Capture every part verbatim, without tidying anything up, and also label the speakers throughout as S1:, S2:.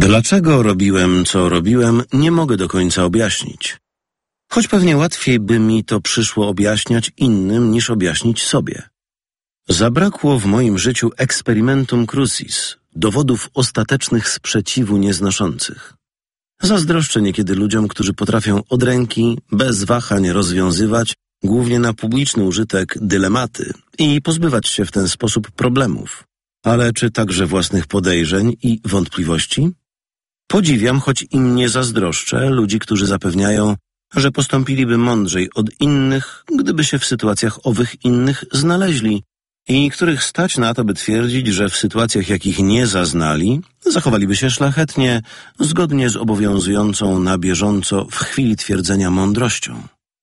S1: Dlaczego robiłem, co robiłem, nie mogę do końca objaśnić. Choć pewnie łatwiej by mi to przyszło objaśniać innym, niż objaśnić sobie. Zabrakło w moim życiu experimentum crucis, dowodów ostatecznych sprzeciwu nieznoszących. Zazdroszczę niekiedy ludziom, którzy potrafią od ręki, bez wahań rozwiązywać, głównie na publiczny użytek, dylematy i pozbywać się w ten sposób problemów. Ale czy także własnych podejrzeń i wątpliwości? Podziwiam, choć im nie zazdroszczę, ludzi, którzy zapewniają, że postąpiliby mądrzej od innych, gdyby się w sytuacjach owych innych znaleźli i których stać na to, by twierdzić, że w sytuacjach, jakich nie zaznali, zachowaliby się szlachetnie, zgodnie z obowiązującą na bieżąco w chwili twierdzenia mądrością.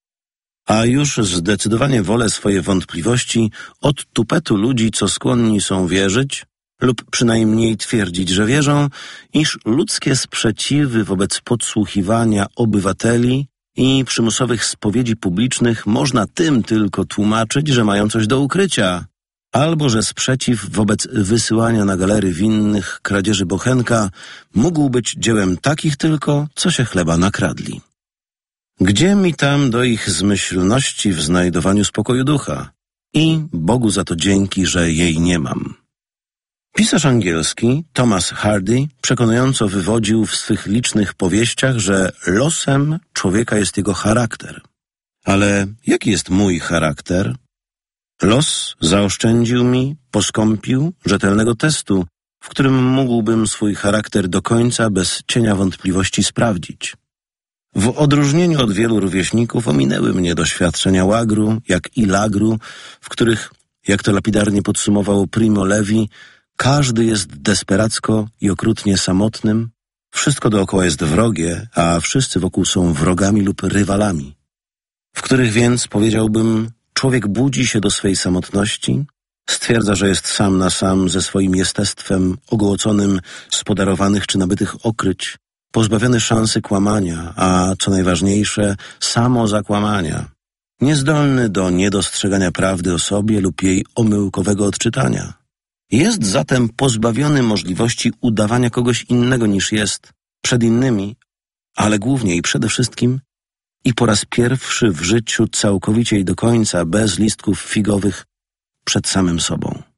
S1: A już zdecydowanie wolę swoje wątpliwości od tupetu ludzi, co skłonni są wierzyć, lub przynajmniej twierdzić, że wierzą, iż ludzkie sprzeciwy wobec podsłuchiwania obywateli i przymusowych spowiedzi publicznych można tym tylko tłumaczyć, że mają coś do ukrycia, albo że sprzeciw wobec wysyłania na galery winnych kradzieży bochenka mógł być dziełem takich tylko, co się chleba nakradli. Gdzie mi tam do ich zmyślności w znajdowaniu spokoju ducha? I Bogu za to dzięki, że jej nie mam. Pisarz angielski Thomas Hardy przekonująco wywodził w swych licznych powieściach, że losem człowieka jest jego charakter. Ale jaki jest mój charakter? Los zaoszczędził mi, poskąpił rzetelnego testu, w którym mógłbym swój charakter do końca bez cienia wątpliwości sprawdzić. W odróżnieniu od wielu rówieśników ominęły mnie doświadczenia łagru, jak i lagru, w których, jak to lapidarnie podsumował Primo Levi, każdy jest desperacko i okrutnie samotnym, wszystko dookoła jest wrogie, a wszyscy wokół są wrogami lub rywalami. W których więc, powiedziałbym, człowiek budzi się do swej samotności, stwierdza, że jest sam na sam ze swoim jestestwem ogołoconym z podarowanych czy nabytych okryć, pozbawiony szansy kłamania, a co najważniejsze, samozakłamania, niezdolny do niedostrzegania prawdy o sobie lub jej omyłkowego odczytania. Jest zatem pozbawiony możliwości udawania kogoś innego niż jest przed innymi, ale głównie i przede wszystkim i po raz pierwszy w życiu całkowicie i do końca bez listków figowych przed samym sobą.